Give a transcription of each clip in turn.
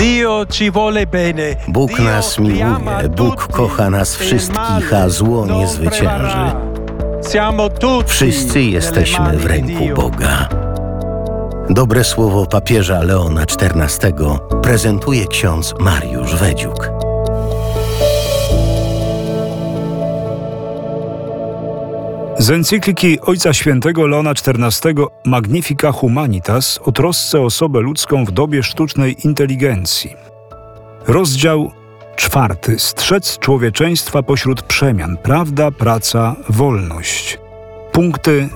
Bóg nas miłuje, Bóg kocha nas wszystkich, a zło nie zwycięży. Wszyscy jesteśmy w ręku Boga. Dobre słowo papieża Leona XIV prezentuje ksiądz Mariusz Wedziuk. Z encykliki Ojca Świętego Leona XIV Magnifica Humanitas o trosce o osobę ludzką w dobie sztucznej inteligencji. Rozdział 4. Strzec człowieczeństwa pośród przemian. Prawda, praca, wolność. Punkty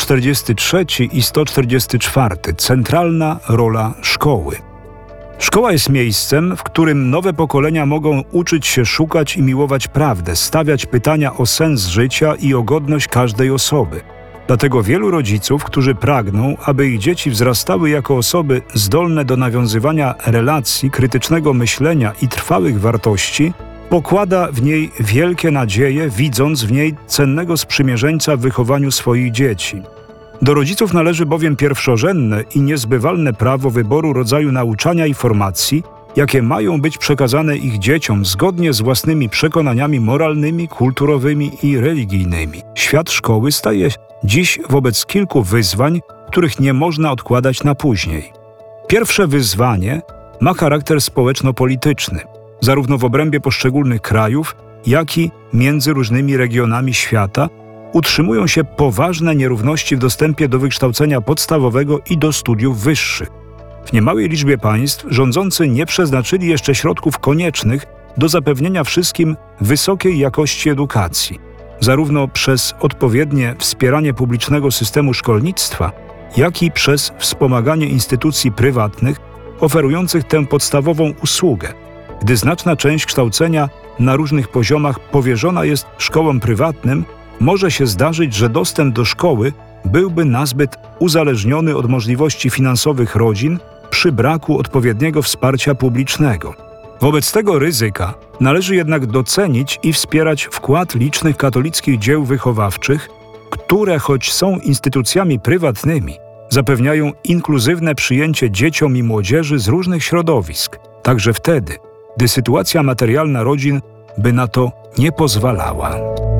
143 i 144. Centralna rola szkoły. Szkoła jest miejscem, w którym nowe pokolenia mogą uczyć się szukać i miłować prawdę, stawiać pytania o sens życia i o godność każdej osoby. Dlatego wielu rodziców, którzy pragną, aby ich dzieci wzrastały jako osoby zdolne do nawiązywania relacji, krytycznego myślenia i trwałych wartości, pokłada w niej wielkie nadzieje, widząc w niej cennego sprzymierzeńca w wychowaniu swoich dzieci. Do rodziców należy bowiem pierwszorzędne i niezbywalne prawo wyboru rodzaju nauczania i formacji, jakie mają być przekazane ich dzieciom zgodnie z własnymi przekonaniami moralnymi, kulturowymi i religijnymi. Świat szkoły staje dziś wobec kilku wyzwań, których nie można odkładać na później. Pierwsze wyzwanie ma charakter społeczno-polityczny, zarówno w obrębie poszczególnych krajów, jak i między różnymi regionami świata, utrzymują się poważne nierówności w dostępie do wykształcenia podstawowego i do studiów wyższych. W niemałej liczbie państw rządzący nie przeznaczyli jeszcze środków koniecznych do zapewnienia wszystkim wysokiej jakości edukacji, zarówno przez odpowiednie wspieranie publicznego systemu szkolnictwa, jak i przez wspomaganie instytucji prywatnych oferujących tę podstawową usługę, gdy znaczna część kształcenia na różnych poziomach powierzona jest szkołom prywatnym, może się zdarzyć, że dostęp do szkoły byłby nazbyt uzależniony od możliwości finansowych rodzin przy braku odpowiedniego wsparcia publicznego. Wobec tego ryzyka należy jednak docenić i wspierać wkład licznych katolickich dzieł wychowawczych, które, choć są instytucjami prywatnymi, zapewniają inkluzywne przyjęcie dzieciom i młodzieży z różnych środowisk, także wtedy, gdy sytuacja materialna rodzin by na to nie pozwalała.